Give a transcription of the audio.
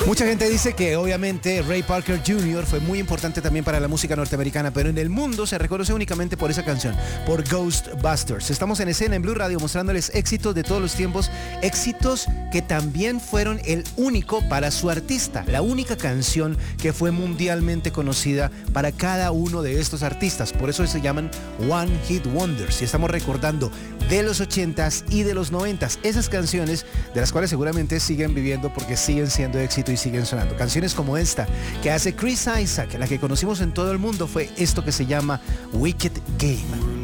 Mucha gente dice que obviamente Ray Parker Jr. fue muy importante también para la música norteamericana, pero en el mundo se reconoce únicamente por esa canción, por Ghostbusters. Estamos en escena en Blue Radio mostrándoles éxitos de todos los tiempos, éxitos que también fueron el único para su artista, la única canción que fue mundialmente conocida para cada uno de estos artistas. Por eso se llaman One Hit Wonders. Y estamos recordando de los 80s y de los 90s, esas canciones de las cuales seguramente siguen viviendo porque siguen siendo éxito y siguen sonando. Canciones como esta que hace Chris Isaak, la que conocimos en todo el mundo, fue esto que se llama Wicked Game.